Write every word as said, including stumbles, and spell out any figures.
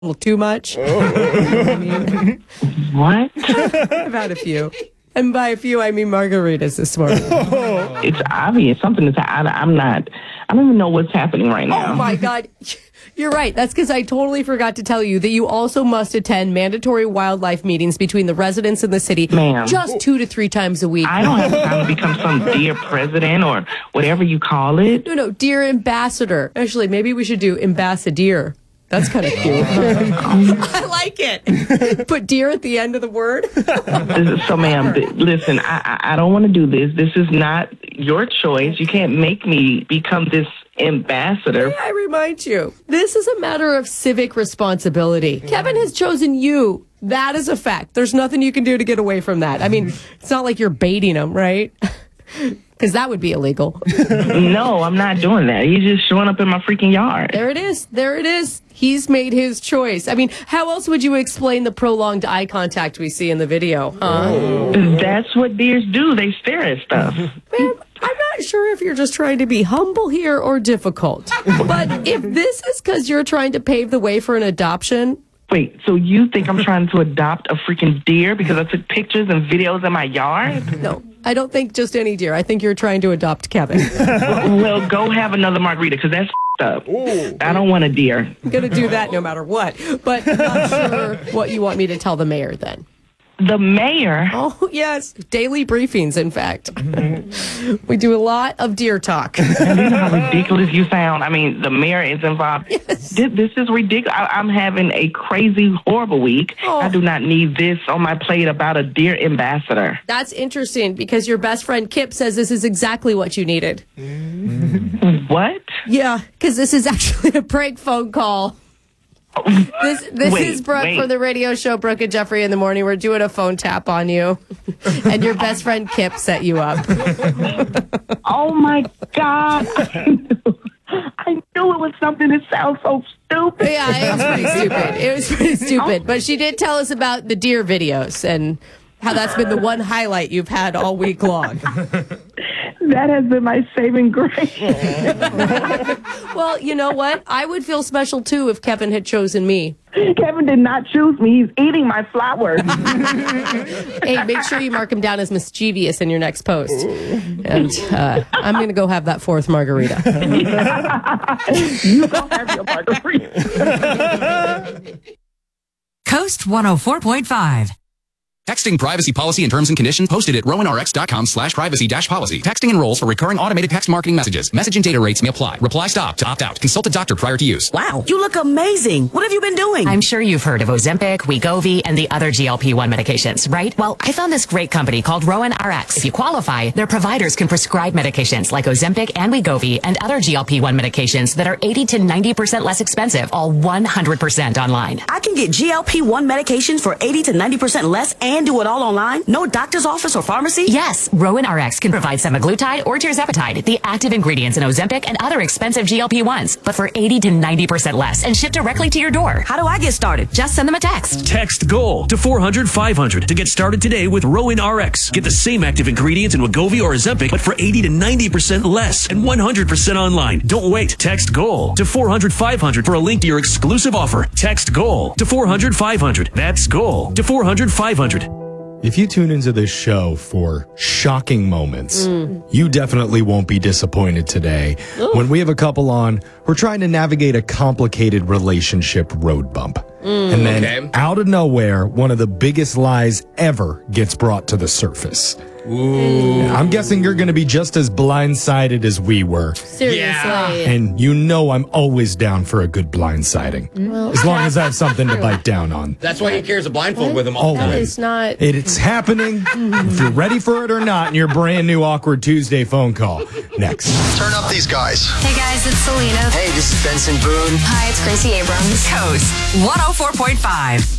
little too much. I mean, what? I've had a few. And by a few, I mean margaritas this morning. It's obvious. Something is, I, I'm not, I don't even know what's happening right now. Oh, my God. You're right. That's because I totally forgot to tell you that you also must attend mandatory wildlife meetings between the residents and the city Ma'am. just two to three times a week. I don't have time to become some dear president or whatever you call it. No, no, dear ambassador. Actually, maybe we should do ambassador. That's kind of cute. I like it. Put dear at the end of the word. So, ma'am, th- listen, I, I, I don't want to do this. This is not your choice. You can't make me become this ambassador. May I remind you, this is a matter of civic responsibility. Kevin has chosen you. That is a fact. There's nothing you can do to get away from that. I mean, it's not like you're baiting him, right? Because that would be illegal. No, I'm not doing that. He's just showing up in my freaking yard. There it is. There it is. He's made his choice. I mean, how else would you explain the prolonged eye contact we see in the video, huh? That's what deers do. They stare at stuff. Man, I'm not sure if you're just trying to be humble here or difficult. But if this is because you're trying to pave the way for an adoption... Wait, so you think I'm trying to adopt a freaking deer because I took pictures and videos in my yard? No, I don't think just any deer. I think you're trying to adopt Kevin. Well, go have another margarita because that's up. Ooh. I don't want a deer. I'm going to do that no matter what. But I'm not sure what you want me to tell the mayor then. The mayor? Oh, yes. Daily briefings, in fact. Mm-hmm. We do a lot of deer talk. And you know how ridiculous you sound? I mean, the mayor is involved. Yes. This, this is ridiculous. I, I'm having a crazy, horrible week. Oh. I do not need this on my plate about a deer ambassador. That's interesting because your best friend Kip says this is exactly what you needed. Mm. What? Yeah, because this is actually a prank phone call. This this wait, is Brooke wait. from the radio show Brooke and Jeffrey in the Morning. We're doing a phone tap on you. And your best friend Kip set you up. Oh, my God. I knew, I knew it was something that sounds so stupid. Yeah, it was pretty stupid. It was pretty stupid. But she did tell us about the deer videos and how that's been the one highlight you've had all week long. That has been my saving grace. Well, you know what? I would feel special, too, if Kevin had chosen me. Kevin did not choose me. He's eating my flowers. Hey, make sure you mark him down as mischievous in your next post. And uh, I'm going to go have that fourth margarita. You go have your margarita. Coast one oh four point five. Texting privacy policy and terms and conditions posted at rowanrx.com slash privacy dash policy. Texting enrolls for recurring automated text marketing messages. Message and data rates may apply. Reply stop to opt out. Consult a doctor prior to use. Wow, you look amazing. What have you been doing? I'm sure you've heard of Ozempic, Wegovy, and the other G L P one medications, right? Well, I found this great company called Rowan R X. If you qualify, their providers can prescribe medications like Ozempic and Wegovy and other G L P one medications that are eighty to ninety percent less expensive, all one hundred percent online. I can get G L P one medications for eighty to ninety percent less and do it all online? No doctor's office or pharmacy? Yes, Rowan R X can provide semaglutide or tirzepatide, the active ingredients in Ozempic and other expensive G L P ones, but for eighty to ninety percent less and shipped directly to your door. How do I get started? Just send them a text. Text GOAL to four hundred five hundred to get started today with Rowan R X. Get the same active ingredients in Wegovy or Ozempic, but for eighty to ninety percent less and one hundred percent online. Don't wait. Text GOAL to four hundred five hundred for a link to your exclusive offer. Text GOAL to four hundred five hundred. That's GOAL to four hundred five hundred. If you tune into this show for shocking moments, mm. you definitely won't be disappointed today. Ooh. When we have a couple on, we're trying to navigate a complicated relationship road bump. Mm, and then okay. out of nowhere, one of the biggest lies ever gets brought to the surface. Ooh. I'm guessing you're going to be just as blindsided as we were. Seriously. Yeah. And you know I'm always down for a good blindsiding. Well, as long as I have something to bite down on. That's why he carries a blindfold with him all the time. That is not... It, it's happening. If you're ready for it or not in your brand new Awkward Tuesday phone call. Next. Turn up these guys. Hey guys, it's Selena. Hey, this is Benson Boone. Hi, it's Gracie Abrams. Coast one oh four point five.